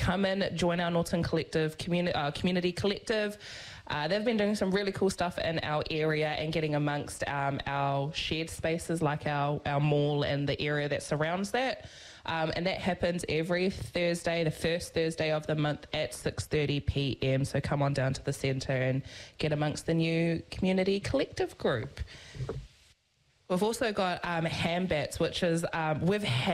come in, join our Norton Collective community collective. They've been doing some really cool stuff in our area and getting amongst our shared spaces like our mall and the area that surrounds that. And that happens every Thursday, the first Thursday of the month at 6:30 p.m. So come on down to the centre and get amongst the new community collective group. We've also got Hambats, which is we've had